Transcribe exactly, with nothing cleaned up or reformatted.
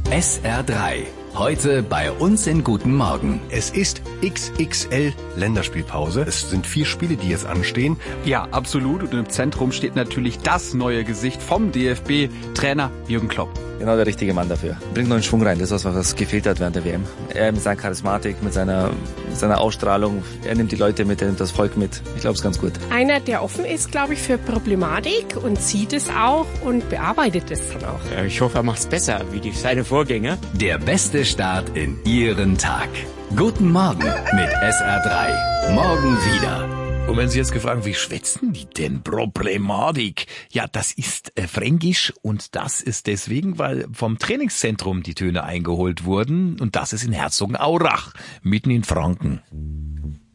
S R drei. Heute bei uns in Guten Morgen. Es ist X X L Länderspielpause. Es sind vier Spiele, die jetzt anstehen. Ja, absolut. Und im Zentrum steht natürlich das neue Gesicht vom D F B-Trainer Jürgen Klopp. Genau der richtige Mann dafür. Bringt neuen Schwung rein. Das ist was, was gefehlt hat während der W M. Er mit seiner Charismatik, mit seiner, mit seiner Ausstrahlung. Er nimmt die Leute mit, er nimmt das Volk mit. Ich glaube, es ist ganz gut. Einer, der offen ist, glaube ich, für Problematik und sieht es auch und bearbeitet es dann auch. Ich hoffe, er macht es besser wie die, seine Vorgänger. Der beste Start in Ihren Tag. Guten Morgen mit S R drei. Morgen wieder. Und wenn Sie jetzt gefragt, wie schwätzen die denn? Problematik. Ja, das ist äh, Fränkisch und das ist deswegen, weil vom Trainingszentrum die Töne eingeholt wurden und das ist in Herzogenaurach, mitten in Franken.